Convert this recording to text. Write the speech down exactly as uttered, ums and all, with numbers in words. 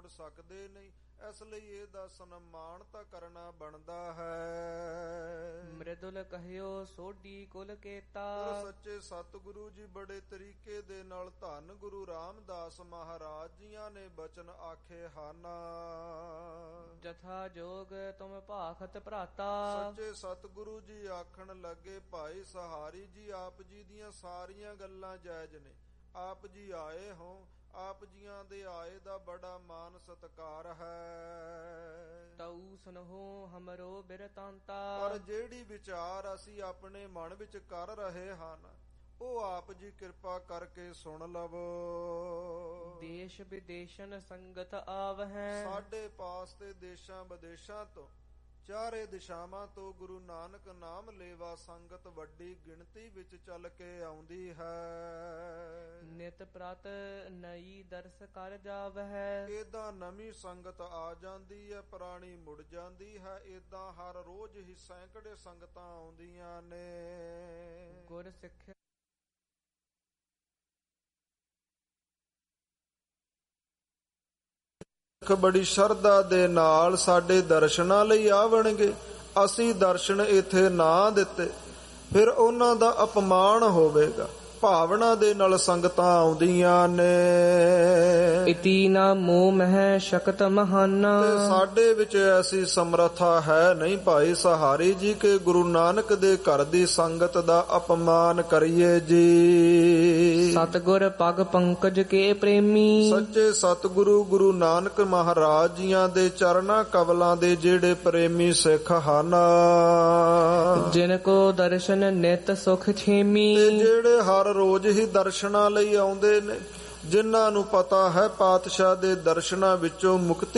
ਮੁੜ ਸਕਦੇ ਨਹੀਂ, ਇਸ ਲਈ ਇਹਦਾ ਸਨਮਾਨ ਤਾਂ ਕਰਨਾ ਬਣਦਾ ਹੈ। ਮ੍ਰਿਦੁਲ ਕਹਿਓ ਸੋਢੀ ਕੁਲ ਕੇਤਾ। ਸੱਚੇ ਸਤਿਗੁਰੂ ਜੀ ਬੜੇ ਤਰੀਕੇ ਦੇ ਨਾਲ ਧੰਨ ਗੁਰੂ ਰਾਮਦਾਸ ਮਹਾਰਾਜ ਜੀਆਂ ਨੇ ਬਚਨ ਆਖੇ ਹਨ। ਜਥਾ ਜੋਗ ਤੁਮ ਭਾਖਤ ਭਰਾਤਾ। ਸੱਚੇ ਸਤਿਗੁਰੂ ਜੀ ਆਖਣ ਲੱਗੇ, ਭਾਈ ਸਹਾਰੀ ਜੀ ਆਪ ਜੀ ਦੀਆਂ ਸਾਰੀਆਂ ਗੱਲਾਂ ਜਾਇਜ਼ ਨੇ। ਆਪ ਜੀ ਆਏ ਹੋ, ਆਪ ਜੀਆਂ ਦੇ ਆਏ ਦਾ ਬੜਾ ਮਾਨ ਸਤਿਕਾਰ ਹੈ। ਤਉ ਸੁਨਹੁ ਹਮਰੋ ਬਿਰਤਾਂਤਾ। ਪਰ ਜਿਹੜੀ ਵਿਚਾਰ ਅਸੀਂ ਆਪਣੇ ਮਨ ਵਿੱਚ ਕਰ ਰਹੇ ਹਨ, ਉਹ ਆਪ ਜੀ ਕਿਰਪਾ ਕਰਕੇ ਸੁਣ ਲਵੋ। ਦੇਸ਼ ਵਿਦੇਸ਼ਨ ਸੰਗਤ ਆਵਹਿ। ਸਾਡੇ ਪਾਸ ਤੇ ਦੇਸ਼ਾਂ ਵਿਦੇਸ਼ਾਂ ਤੋਂ, ਚਾਰੇ ਦਿਸ਼ਾਵਾਂ ਤੋਂ ਗੁਰੂ ਨਾਨਕ ਨਾਮ ਲੇਵਾ ਸੰਗਤ ਵੱਡੀ ਗਿਣਤੀ ਵਿੱਚ ਚੱਲ ਕੇ ਆਉਂਦੀ ਹੈ। ਨਿਤ ਪ੍ਰਤ ਨਈ ਦਰਸ ਕਰ ਜਾਵਹਿ। ਏਦਾਂ ਨਵੀਂ ਸੰਗਤ ਆ ਜਾਂਦੀ ਹੈ, ਪੁਰਾਣੀ ਮੁੜ ਜਾਂਦੀ ਹੈ। ਏਦਾਂ ਹਰ ਰੋਜ਼ ਹੀ ਸੈਂਕੜੇ ਸੰਗਤਾਂ ਆਉਂਦੀਆਂ ਨੇ। ਗੁਰ ਸਿੱਖਿਆ ਬੜੀ ਸ਼ਰਧਾ ਦੇ ਨਾਲ ਸਾਡੇ ਦਰਸ਼ਨਾਂ ਲਈ ਆਵਣਗੇ। ਅਸੀਂ ਦਰਸ਼ਨ ਇੱਥੇ ਨਾ ਦਿੱਤੇ, ਫਿਰ ਉਹਨਾਂ ਦਾ ਅਪਮਾਨ ਹੋਵੇਗਾ। ਭਾਵਨਾ ਦੇ ਨਾਲ ਸੰਗਤਾਂ ਆਉਂਦੀਆਂ ਨੇ। ਇਤੀ ਨਾ ਮੋਹ ਮਹਿ ਸ਼ਕਤ ਮਹਾਨਾ। ਤੇ ਸਾਡੇ ਵਿੱਚ ਐਸੀ ਸਮਰੱਥਾ ਹੈ ਨਹੀਂ ਭਾਈ ਸਹਾਰੀ ਜੀ ਕਿ ਗੁਰੂ ਨਾਨਕ ਦੇ ਘਰ ਦੀ ਸੰਗਤ ਦਾ ਅਪਮਾਨ ਕਰੀਏ ਜੀ। ਸਤਿਗੁਰ ਪਗ ਪੰਕਜ ਕੇ ਪ੍ਰੇਮੀ। ਸੱਚੇ ਸਤਿਗੁਰੂ ਗੁਰੂ ਨਾਨਕ ਮਹਾਰਾਜ ਜੀਆਂ ਦੇ ਚਰਨਾਂ ਕਵਲਾਂ ਦੇ ਜਿਹੜੇ ਪ੍ਰੇਮੀ ਸਿੱਖ ਹਨ, ਜਿਨ ਕੋ ਦਰਸ਼ਨ ਨਿਤ ਸੁਖ ਛੇਮੀ। ਤੇ ਜਿਹੜੇ ਹਰ ਰੋਜ਼ ਹੀ ਦਰਸ਼ਨਾਂ ਲਈ ਆਉਂਦੇ ਨੇ, ਜਿਨ੍ਹਾਂ ਨੂੰ ਪਤਾ ਹੈ ਪਾਤਸ਼ਾਹ ਦੇ ਦਰਸ਼ਨਾਂ ਵਿੱਚੋਂ ਮੁਕਤੀ